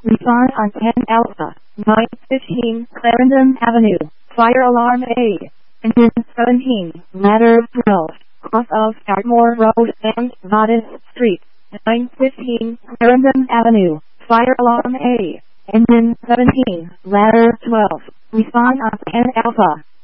Respond on 10 Alpha, 915 Clarendon Avenue, Fire Alarm A. Engine 17, Ladder 12, cross of Dartmoor Road and Goddess Street, 915 Clarendon Avenue, Fire Alarm A. Engine 17, Ladder 12, respond on 10 Alpha.